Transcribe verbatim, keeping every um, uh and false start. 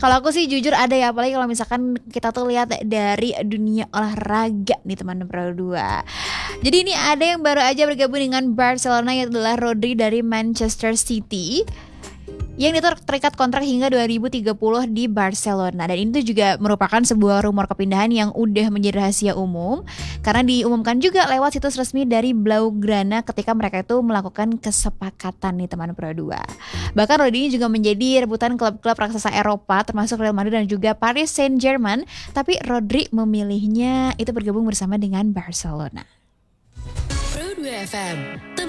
Kalau aku sih jujur ada ya, apalagi kalau misalkan kita tuh lihat dari dunia olahraga nih teman Pro dua. Jadi ini ada yang baru aja bergabung dengan Barcelona, yaitu adalah Rodri dari Manchester City, yang itu terikat kontrak hingga dua ribu tiga puluh di Barcelona. Dan ini tuh juga merupakan sebuah rumor kepindahan yang udah menjadi rahasia umum, karena diumumkan juga lewat situs resmi dari Blaugrana ketika mereka itu melakukan kesepakatan nih teman Pro dua. Bahkan Rodri ini juga menjadi rebutan klub-klub raksasa Eropa termasuk Real Madrid dan juga Paris Saint-Germain, tapi Rodri memilihnya itu bergabung bersama dengan Barcelona. Pro dua F M.